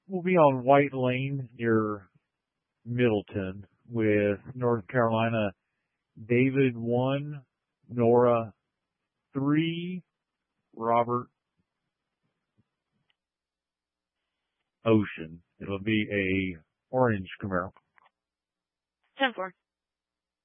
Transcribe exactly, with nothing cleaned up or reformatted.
We'll be on White Lane near Middleton with North Carolina. David one, Nora three, Robert Ocean. It'll be a orange Camaro. ten four.